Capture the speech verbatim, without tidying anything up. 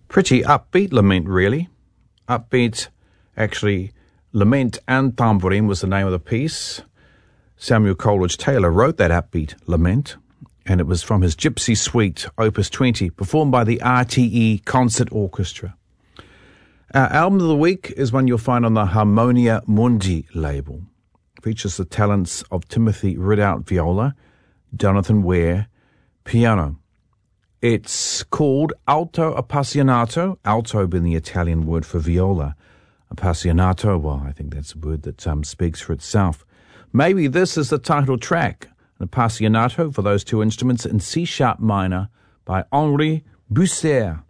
Pretty upbeat lament, really. Upbeat, actually, Lament and Tambourine was the name of the piece. Samuel Coleridge Taylor wrote that upbeat lament, and it was from his Gypsy Suite, Opus twenty, performed by the R T E Concert Orchestra. Our album of the week is one you'll find on the Harmonia Mundi label. It features the talents of Timothy Ridout viola, Jonathan Ware piano. It's called Alto Appassionato, alto being the Italian word for viola. Appassionato, well, I think that's a word that um, speaks for itself. Maybe this is the title track, an Appassionato for those two instruments in C-sharp minor by Henri Bucer.